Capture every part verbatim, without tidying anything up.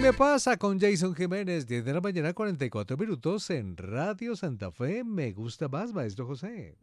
me pasa con Jason Jiménez, diez de la mañana, cuarenta y cuatro minutos en Radio Santa Fe. Me gusta más, Maestro José.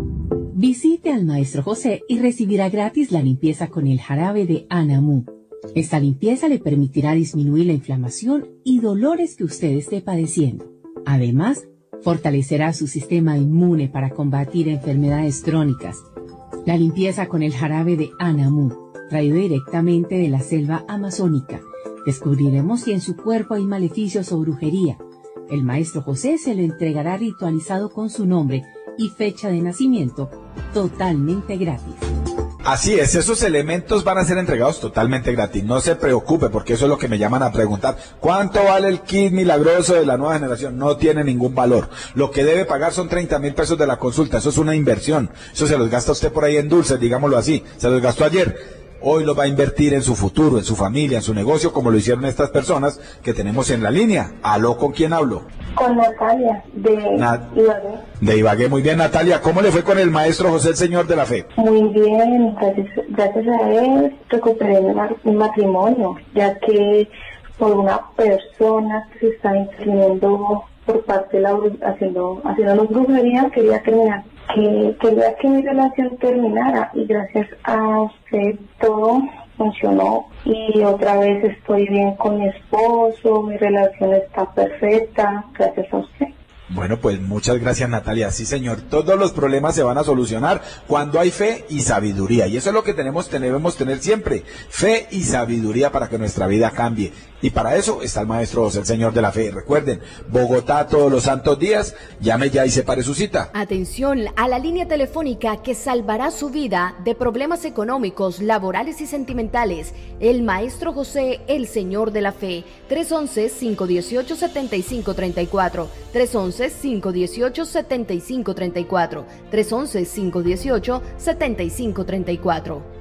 Visite al Maestro José y recibirá gratis la limpieza con el jarabe de Anamu. Esta limpieza le permitirá disminuir la inflamación y dolores que usted esté padeciendo. Además, fortalecerá su sistema inmune para combatir enfermedades crónicas. La limpieza con el jarabe de Anamu, traído directamente de la selva amazónica. Descubriremos si en su cuerpo hay maleficios o brujería. El Maestro José se lo entregará ritualizado con su nombre y fecha de nacimiento, totalmente gratis. Así es, esos elementos van a ser entregados totalmente gratis. No se preocupe, porque eso es lo que me llaman a preguntar. ¿Cuánto vale el kit milagroso de la nueva generación? No tiene ningún valor. Lo que debe pagar son treinta mil pesos de la consulta. Eso es una inversión. Eso se los gasta usted por ahí en dulces, digámoslo así. Se los gastó ayer. Hoy lo va a invertir en su futuro, en su familia, en su negocio, como lo hicieron estas personas que tenemos en la línea. ¿Aló? ¿Con quién hablo? Con Natalia, de Na- Ibagué. De Ibagué. Muy bien, Natalia. ¿Cómo le fue con el Maestro José, el Señor de la Fe? Muy bien, gracias, gracias a él recuperé mi, ma- mi matrimonio, ya que por una persona que se está inscribiendo por parte de la bru- haciendo, haciendo brujería, quería terminar, que quería que mi relación terminara, y gracias a usted todo funcionó, y otra vez estoy bien con mi esposo, mi relación está perfecta, gracias a usted. Bueno, pues muchas gracias, Natalia. Sí, señor, todos los problemas se van a solucionar cuando hay fe y sabiduría. Y eso es lo que tenemos, debemos tener siempre, fe y sabiduría para que nuestra vida cambie. Y para eso está el Maestro José, el Señor de la Fe. Recuerden, Bogotá todos los santos días, llame ya y separe su cita. Atención a la línea telefónica que salvará su vida de problemas económicos, laborales y sentimentales. El Maestro José, el Señor de la Fe. tres once, cinco dieciocho, setenta y cinco treinta y cuatro. tres once, cinco dieciocho, setenta y cinco treinta y cuatro. tres once, cinco dieciocho, setenta y cinco treinta y cuatro.